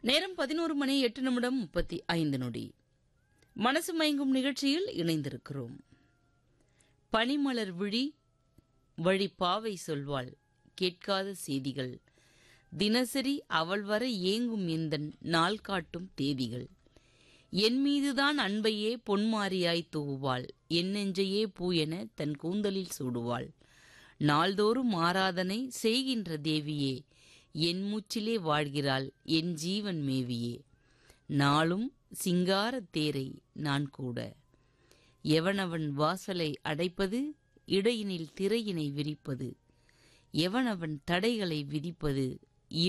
நேரம் 11:08:35. மனசு மயங்கும் நிகழ்ச்சியில் இணைந்திருக்கிறோம். பனிமலர் விழி வழி பாவை சொல்வாள் கேட்காத செய்திகள், தினசரி அவள் வர ஏங்கும் எந்தன் நாள் காட்டும் தேதிகள். என் மீதுதான் அன்பையே பொன்மாரியாய் தூவுவாள், என் நெஞ்சையே பூ என தன் கூந்தலில் சூடுவாள். நாள்தோறும் ஆராதனை செய்கின்ற தேவியே, என் மூச்சிலே வாழ்கிறாள் என் ஜீவன் மேவியே. நாளும் சிங்கார தேரை நான் கூட, எவனவன் வாசலை அடைப்பது, இடையினில் திரையினை விரிப்பது, எவனவன் தடைகளை விதிப்பது,